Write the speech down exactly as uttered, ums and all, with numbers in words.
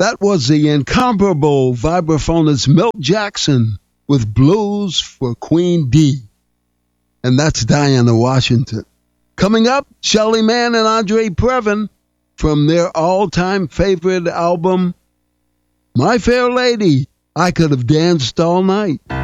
That was the incomparable vibraphonist Milt Jackson with Blues for Queen D. And that's Diana Washington. Coming up, Shelly Manne and Andre Previn from their all-time favorite album, My Fair Lady, I Could Have Danced All Night.